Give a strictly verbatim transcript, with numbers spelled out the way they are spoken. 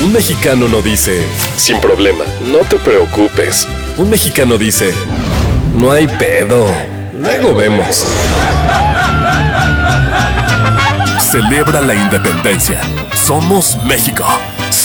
Un mexicano no dice, sin problema, no te preocupes. Un mexicano dice, no hay pedo, luego vemos. Celebra la independencia. Somos México.